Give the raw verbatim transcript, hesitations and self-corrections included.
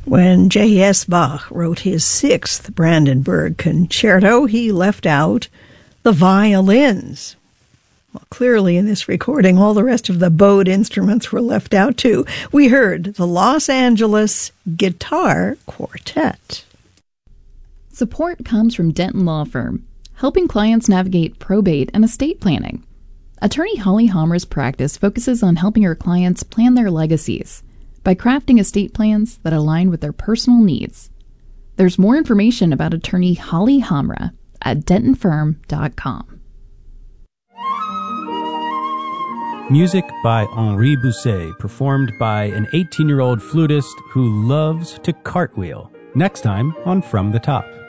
When J S. Bach wrote his sixth Brandenburg Concerto, he left out the violins. Well, clearly in this recording, all the rest of the bowed instruments were left out too. We heard the Los Angeles Guitar Quartet. Support comes from Denton Law Firm, helping clients navigate probate and estate planning. Attorney Holly Hammer's practice focuses on helping her clients plan their legacies by crafting estate plans that align with their personal needs. There's more information about attorney Holly Hamra at denton firm dot com. Music by Henri Bousset, performed by an eighteen-year-old flutist who loves to cartwheel. Next time on From the Top.